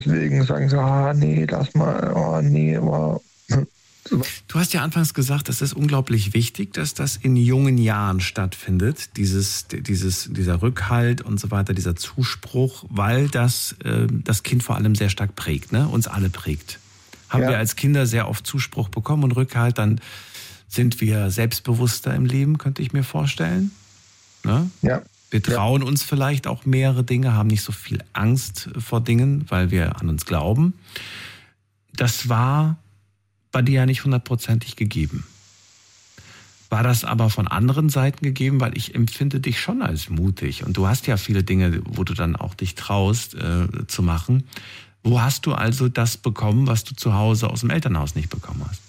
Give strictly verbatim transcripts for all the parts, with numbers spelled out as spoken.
deswegen sagen sie, ah, nee, lass mal, oh, nee, wow. Du hast ja anfangs gesagt, es ist unglaublich wichtig, dass das in jungen Jahren stattfindet, dieses, dieses, dieser Rückhalt und so weiter, dieser Zuspruch, weil das äh, das Kind vor allem sehr stark prägt, ne? Uns alle prägt. Haben Ja. wir als Kinder sehr oft Zuspruch bekommen und Rückhalt, dann sind wir selbstbewusster im Leben, könnte ich mir vorstellen. Ne? Ja. Wir trauen ja. uns vielleicht auch mehrere Dinge, haben nicht so viel Angst vor Dingen, weil wir an uns glauben. Das war bei dir ja nicht hundertprozentig gegeben. War das aber von anderen Seiten gegeben, weil ich empfinde dich schon als mutig und du hast ja viele Dinge, wo du dann auch dich traust äh, zu machen. Wo hast du also das bekommen, was du zu Hause aus dem Elternhaus nicht bekommen hast?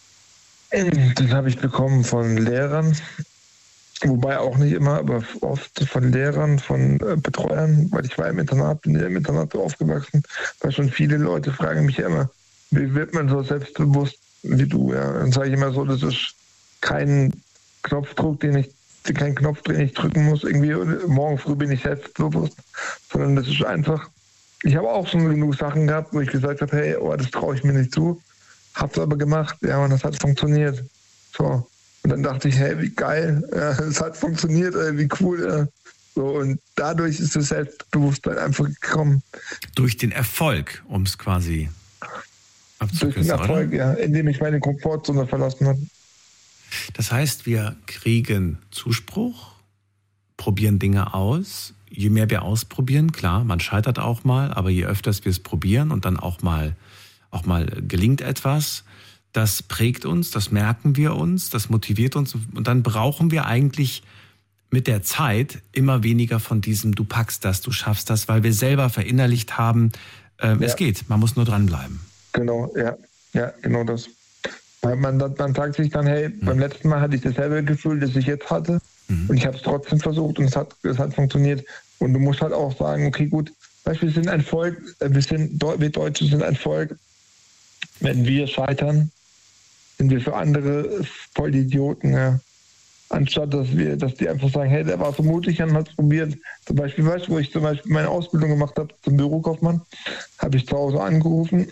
Das habe ich bekommen von Lehrern, wobei auch nicht immer, aber oft von Lehrern, von äh, Betreuern, weil ich war im Internat, bin ja im Internat so aufgewachsen, weil schon viele Leute fragen mich ja immer, wie wird man so selbstbewusst wie du? Ja? Dann sage ich immer so, das ist kein Knopfdruck, den ich, kein Knopf, den ich drücken muss, irgendwie, morgen früh bin ich selbstbewusst, sondern das ist einfach, ich habe auch schon genug Sachen gehabt, wo ich gesagt habe, hey, oh, das traue ich mir nicht zu, hab's aber gemacht, ja, und das hat funktioniert. So. Und dann dachte ich, hey, wie geil, ja, es hat funktioniert, ey, wie cool, ja. So, und dadurch ist das Selbstbewusstsein einfach gekommen. Durch den Erfolg, um es quasi Durch den Erfolg, oder? ja, indem ich meine Komfortzone verlassen habe. Das heißt, wir kriegen Zuspruch, probieren Dinge aus. Je mehr wir ausprobieren, klar, man scheitert auch mal, aber je öfters wir es probieren und dann auch mal, auch mal gelingt etwas, das prägt uns, das merken wir uns, das motiviert uns und dann brauchen wir eigentlich mit der Zeit immer weniger von diesem du packst das, du schaffst das, weil wir selber verinnerlicht haben, äh, ja. Es geht, man muss nur dranbleiben. Genau, ja, ja, genau das. Weil man, man sagt sich dann, hey, mhm. beim letzten Mal hatte ich dasselbe Gefühl, das ich jetzt hatte mhm. und ich habe es trotzdem versucht und es hat, es hat funktioniert. Und du musst halt auch sagen, okay, gut, weißt, wir sind ein Volk, wir, sind, wir Deutsche sind ein Volk, wenn wir scheitern, sind wir für andere voll die Idioten, ja. Anstatt, dass wir, dass die einfach sagen, hey, der war so mutig und hat es probiert. Zum Beispiel, weißt du, wo ich zum Beispiel meine Ausbildung gemacht habe zum Bürokaufmann, habe ich zu Hause angerufen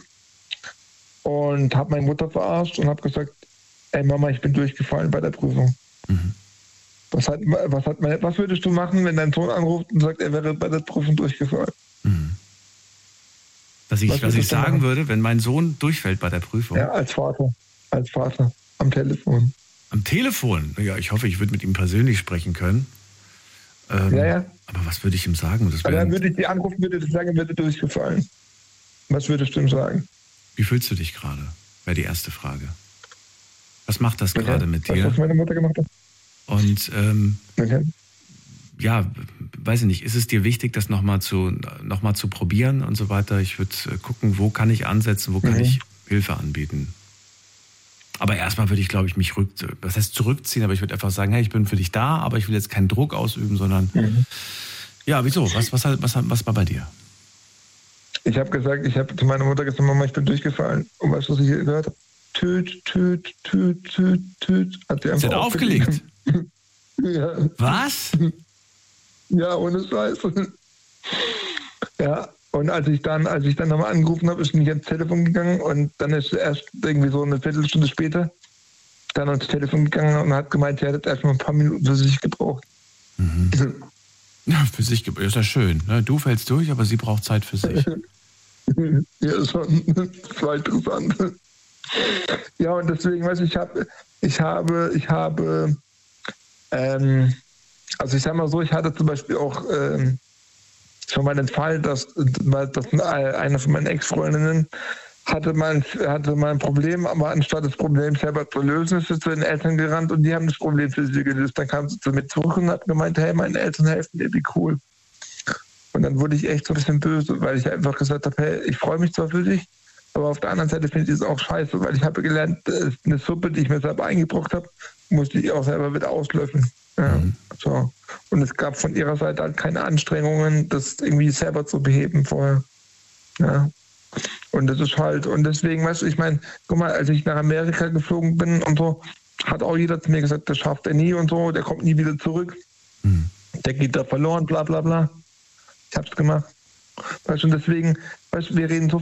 und habe meine Mutter verarscht und habe gesagt, ey Mama, ich bin durchgefallen bei der Prüfung. Mhm. Was, hat, was, hat meine, was würdest du machen, wenn dein Sohn anruft und sagt, er wäre bei der Prüfung durchgefallen? Mhm. Was ich, was was ich sagen machen? würde, wenn mein Sohn durchfällt bei der Prüfung? Ja, als Vater. Als Vater. Am Telefon. Am Telefon? Ja, ich hoffe, ich würde mit ihm persönlich sprechen können. Ähm, ja, ja. Aber was würde ich ihm sagen? Das aber dann würde ich die anrufen, würde ich sagen, er würde durchgefallen. Was würdest du ihm sagen? Wie fühlst du dich gerade? Wäre die erste Frage. Was macht das okay. gerade mit dir? Was meine Mutter gemacht hat. Und ähm, okay. ja, weiß ich nicht, ist es dir wichtig, das nochmal zu, noch mal zu probieren und so weiter? Ich würde gucken, wo kann ich ansetzen, wo kann mhm. ich Hilfe anbieten? Aber erstmal würde ich, glaube ich, mich rück, was heißt zurückziehen, aber ich würde einfach sagen, hey, ich bin für dich da, aber ich will jetzt keinen Druck ausüben, sondern mhm. ja, wieso? Was, was, was, was war bei dir? Ich habe gesagt, ich habe zu meiner Mutter gesagt, Mama, ich bin durchgefallen. Und weißt du, was ich gehört habe? Tüt, tüt, tüt, tüt, tüt. Hat sie einfach Sie hat aufgelegt? Ja. Was? Ja, ohne Scheiß. Ja, und als ich dann, als ich dann nochmal angerufen habe, ist nicht ans Telefon gegangen und dann ist erst irgendwie so eine Viertelstunde später dann ans Telefon gegangen und hat gemeint, sie hätte erst mal ein paar Minuten für sich gebraucht. Mhm. Ja, für sich ist ja schön. Ne? Du fällst durch, aber sie braucht Zeit für sich. Ja, schon. Das war interessant. Ja, und deswegen, weißt du, ich habe, ich habe, ich habe, ähm, also ich sag mal so, ich hatte zum Beispiel auch ähm, schon mal den Fall, dass, dass eine von meinen Ex-Freundinnen hatte mal, hatte mal ein Problem, aber anstatt das Problem selber zu lösen, ist sie zu den Eltern gerannt und die haben das Problem für sie gelöst. Dann kam sie zu mir zurück und hat gemeint, hey, meine Eltern helfen dir, wie cool. Und dann wurde ich echt so ein bisschen böse, weil ich einfach gesagt habe, hey, ich freue mich zwar für dich, aber auf der anderen Seite finde ich es auch scheiße, weil ich habe gelernt, eine Suppe, die ich mir selber eingebrockt habe, musste ich auch selber wieder auslöffeln. Ja, mhm. so. Und es gab von ihrer Seite halt keine Anstrengungen, das irgendwie selber zu beheben vorher. Ja. Und das ist halt, und deswegen, weißt du, ich meine, guck mal, als ich nach Amerika geflogen bin und so, hat auch jeder zu mir gesagt, das schafft er nie und so, der kommt nie wieder zurück. Mhm. Der geht da verloren, bla bla bla. Ich hab's gemacht. Weißt du, und deswegen, weißt du, wir reden so